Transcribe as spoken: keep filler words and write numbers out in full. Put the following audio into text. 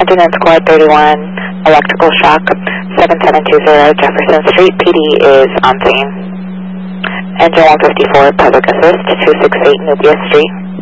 Hampton and Squad thirty-one, electrical shock, seven seven two zero Jefferson Street. P D is on scene. Engine one fifty-four, public assist, two six eight Nubia Street.